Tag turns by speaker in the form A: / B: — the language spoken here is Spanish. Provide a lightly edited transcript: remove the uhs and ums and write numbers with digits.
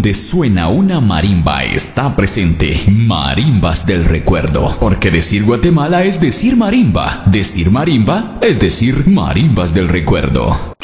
A: donde suena una marimba está presente. Marimbas del recuerdo. Porque decir Guatemala es decir marimba. Decir marimba es decir marimbas del recuerdo.